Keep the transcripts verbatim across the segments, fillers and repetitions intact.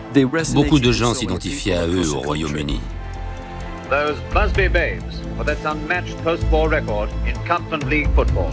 Beaucoup de gens s'identifiaient à eux au Royaume-Uni. Those Busby Babes for that unmatched post-war record in Campton League football.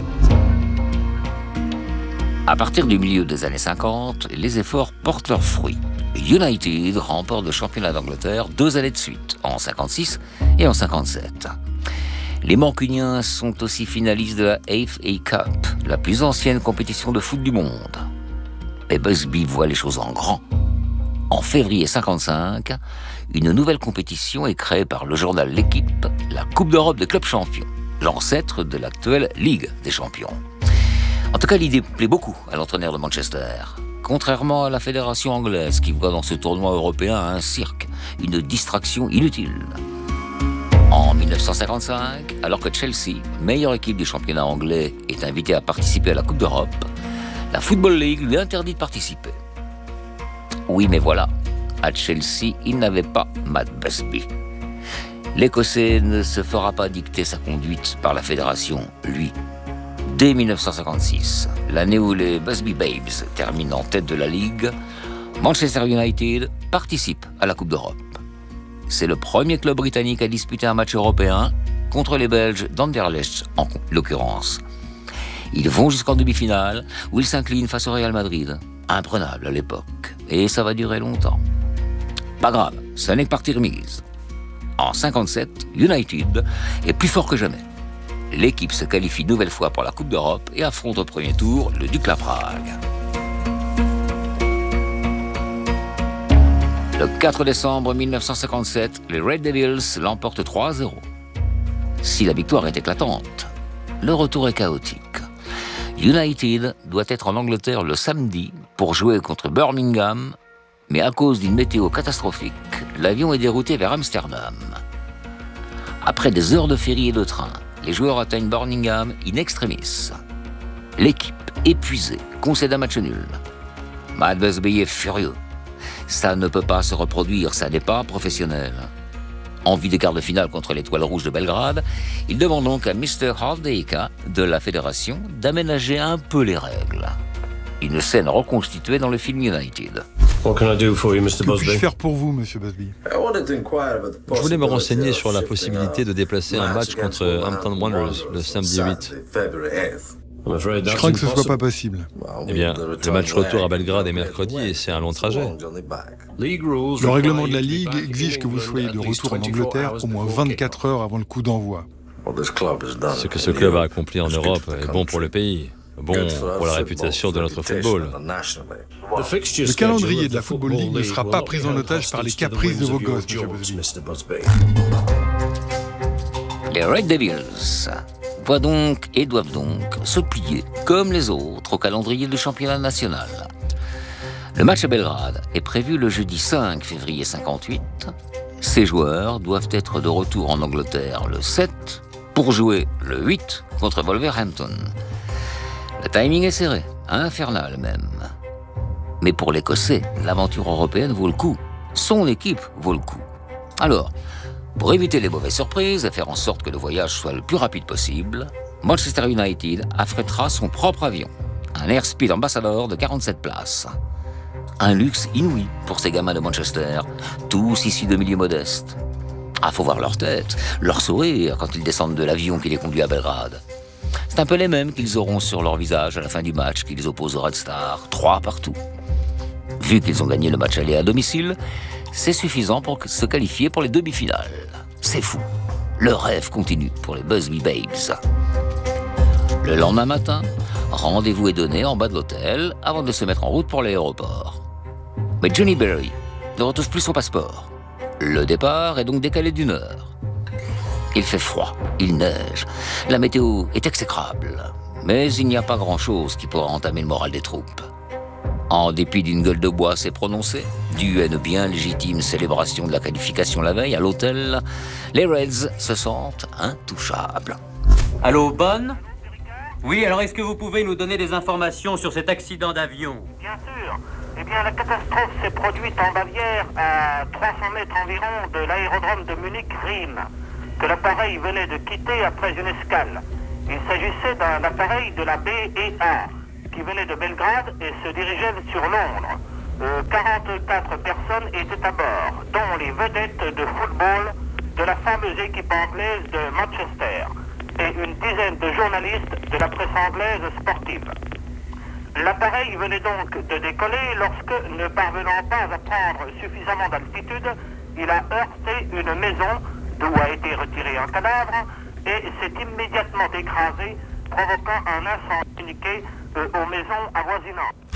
À partir du milieu des années cinquante, les efforts portent leurs fruits. United remporte le championnat d'Angleterre deux années de suite, en cinquante-six et en cinquante-sept. Les Mancuniens sont aussi finalistes de la F A Cup, la plus ancienne compétition de foot du monde. Et Busby voit les choses en grand. En février cinquante-cinq, une nouvelle compétition est créée par le journal L'Équipe, la Coupe d'Europe des clubs champions, l'ancêtre de l'actuelle Ligue des champions. En tout cas, l'idée plaît beaucoup à l'entraîneur de Manchester. Contrairement à la fédération anglaise qui voit dans ce tournoi européen un cirque, une distraction inutile. En dix-neuf cent cinquante-cinq, alors que Chelsea, meilleure équipe du championnat anglais, est invitée à participer à la Coupe d'Europe, la Football League lui interdit de participer. Oui, mais voilà, à Chelsea, il n'avait pas Matt Busby. L'Écossais ne se fera pas dicter sa conduite par la fédération, lui. Dès dix-neuf cent cinquante-six, l'année où les Busby Babes terminent en tête de la Ligue, Manchester United participe à la Coupe d'Europe. C'est le premier club britannique à disputer un match européen contre les Belges d'Anderlecht en l'occurrence. Ils vont jusqu'en demi-finale où ils s'inclinent face au Real Madrid, imprenable à l'époque, et ça va durer longtemps. Pas grave, ce n'est que partie remise. En cinquante-sept, United est plus fort que jamais. L'équipe se qualifie une nouvelle fois pour la Coupe d'Europe et affronte au premier tour le Dukla Prague. Le quatre décembre dix-neuf cent cinquante-sept, les Red Devils l'emportent trois à zéro. Si la victoire est éclatante, le retour est chaotique. United doit être en Angleterre le samedi pour jouer contre Birmingham, mais à cause d'une météo catastrophique, l'avion est dérouté vers Amsterdam. Après des heures de ferry et de train, les joueurs atteignent Birmingham in extremis. L'équipe, épuisée, concède un match nul. Matt Busby est furieux. Ça ne peut pas se reproduire, ça n'est pas professionnel. En vue des quarts de finale contre l'Étoile Rouge de Belgrade, il demande donc à mister Hardeika de la fédération d'aménager un peu les règles. Une scène reconstituée dans le film United. What can I do for you, mister Que Busby? puis-je faire pour vous, monsieur Busby? Je voulais me renseigner sur la possibilité de déplacer un match contre Hampton Wanderers le samedi huit. Je crains que ce ne soit pas possible. Eh bien, le match retour à Belgrade est mercredi et c'est un long trajet. Le règlement de la Ligue exige que vous soyez de retour en Angleterre au moins vingt-quatre heures avant le coup d'envoi. Ce que ce club a accompli en Europe est bon pour le pays, bon pour la réputation de notre football. Le calendrier de la Football League ne sera pas pris en otage par les caprices de vos gosses, monsieur Busby. Les Red Devils voient donc et doivent donc se plier, comme les autres, au calendrier du championnat national. Le match à Belgrade est prévu le jeudi cinq février cinquante-huit. Ces joueurs doivent être de retour en Angleterre le sept pour jouer le huit contre Wolverhampton. Le timing est serré, infernal même. Mais pour l'Écossais, l'aventure européenne vaut le coup. Son équipe vaut le coup. Alors, pour éviter les mauvaises surprises et faire en sorte que le voyage soit le plus rapide possible, Manchester United affrétera son propre avion, un Airspeed Ambassador de quarante-sept places. Un luxe inouï pour ces gamins de Manchester, tous issus de milieux modestes. Ah, faut voir leur tête, leur sourire quand ils descendent de l'avion qui les conduit à Belgrade. C'est un peu les mêmes qu'ils auront sur leur visage à la fin du match qui les oppose aux Red Stars, trois partout. Vu qu'ils ont gagné le match aller à domicile, c'est suffisant pour se qualifier pour les demi-finales. C'est fou. Le rêve continue pour les Busby Babes. Le lendemain matin, rendez-vous est donné en bas de l'hôtel avant de se mettre en route pour l'aéroport. Mais Johnny Berry ne retrouve plus son passeport. Le départ est donc décalé d'une heure. Il fait froid, il neige, la météo est exécrable. Mais il n'y a pas grand-chose qui pourra entamer le moral des troupes. En dépit d'une gueule de bois assez prononcée, due à une bien légitime célébration de la qualification la veille à l'hôtel, les Reds se sentent intouchables. Allô, Bonne ? Oui, alors est-ce que vous pouvez nous donner des informations sur cet accident d'avion ? Bien sûr. Eh bien, la catastrophe s'est produite en Bavière, à trois cents mètres environ de l'aérodrome de Munich-Riem, que l'appareil venait de quitter après une escale. Il s'agissait d'un appareil de la B E A, qui venait de Belgrade et se dirigeait sur Londres. Euh, quarante-quatre personnes personnes étaient à bord, dont les vedettes de football de la fameuse équipe anglaise de Manchester et une dizaine de journalistes de la presse anglaise sportive. L'appareil venait donc de décoller lorsque, ne parvenant pas à prendre suffisamment d'altitude, il a heurté une maison d'où a été retiré un cadavre et s'est immédiatement écrasé, provoquant un incendie communiqué euh, aux maisons avoisinantes.